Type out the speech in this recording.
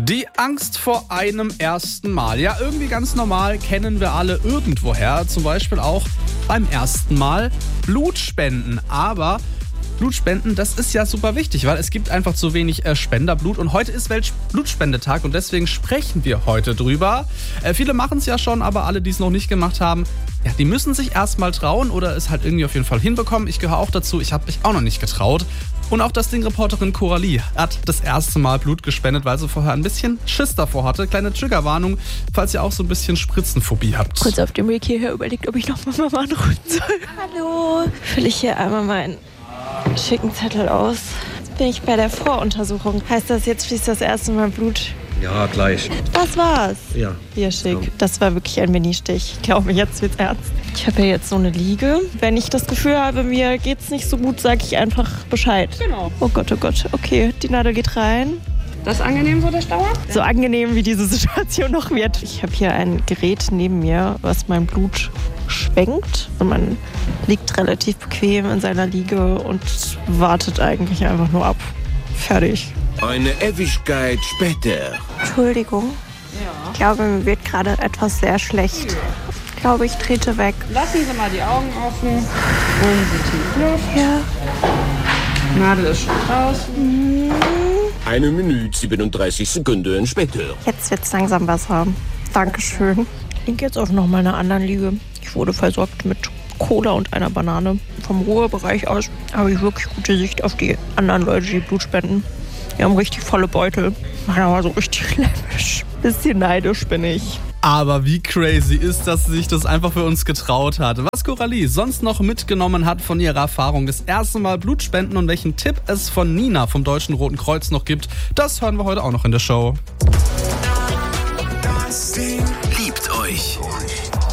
Die Angst vor einem ersten Mal. Ja, irgendwie ganz normal, kennen wir alle irgendwoher. Zum Beispiel auch beim ersten Mal Blutspenden. Aber Blutspenden, das ist ja super wichtig, weil es gibt einfach zu wenig Spenderblut. Und heute ist Weltblutspendetag und deswegen sprechen wir heute drüber. Viele machen es ja schon, aber alle, die es noch nicht gemacht haben, ja, die müssen sich erstmal trauen oder es halt irgendwie auf jeden Fall hinbekommen. Ich gehöre auch dazu, ich habe mich auch noch nicht getraut. Und auch das Ding-Reporterin Coralie hat das erste Mal Blut gespendet, weil sie vorher ein bisschen Schiss davor hatte. Kleine Triggerwarnung, falls ihr auch so ein bisschen Spritzenphobie habt. Kurz auf dem Weg hierher überlegt, ob ich noch mal Mama anrufen soll. Hallo. Fülle ich hier einmal meinen schicken Zettel aus. Jetzt bin ich bei der Voruntersuchung. Heißt das, jetzt fließt das erste Mal Blut? Ja, gleich. Das war's? Ja. Hier, schick. Das war wirklich ein Mini-Stich. Ich glaube, jetzt wird's ernst. Ich habe ja jetzt so eine Liege. Wenn ich das Gefühl habe, mir geht's nicht so gut, sage ich einfach Bescheid. Genau. Oh Gott, oh Gott. Okay, die Nadel geht rein. Das ist angenehm so, der Stauer? So angenehm, wie diese Situation noch wird. Ich habe hier ein Gerät neben mir, was mein Blut schwenkt. Und man liegt relativ bequem in seiner Liege und wartet eigentlich einfach nur ab. Fertig. Eine Ewigkeit später. Entschuldigung. Ja. Ich glaube, mir wird gerade etwas sehr schlecht. Ich glaube, ich trete weg. Lassen Sie mal die Augen offen. Holen Sie tief Luft. Ja. Nadel ist schon draußen. 1 Minute 37 Sekunden später. Jetzt wird's langsam besser. Dankeschön. Ich liege jetzt auf noch mal einer anderen Liege. Ich wurde versorgt mit Cola und einer Banane. Vom Ruhebereich aus habe ich wirklich gute Sicht auf die anderen Leute, die Blut spenden. Die haben richtig volle Beutel. Meiner war so richtig läppisch. Bisschen neidisch bin ich. Aber wie crazy ist, dass sie sich das einfach für uns getraut hat. Was Coralie sonst noch mitgenommen hat von ihrer Erfahrung, das erste Mal Blutspenden und welchen Tipp es von Nina vom Deutschen Roten Kreuz noch gibt, das hören wir heute auch noch in der Show.